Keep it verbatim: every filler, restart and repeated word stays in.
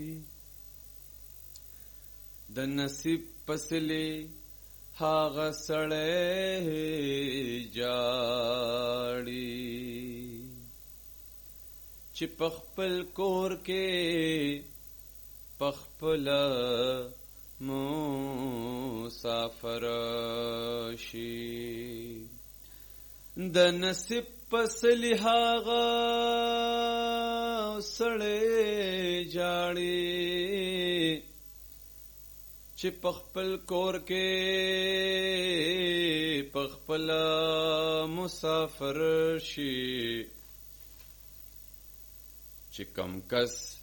د نصیب پسلی هاغه سړی جاړي چې پخپل کور کې پخپل مسافر شي. د نصیب پسلی هاغه سړی جاړي چې پخپل کور کې پخپل مسافر شي. چې کم کس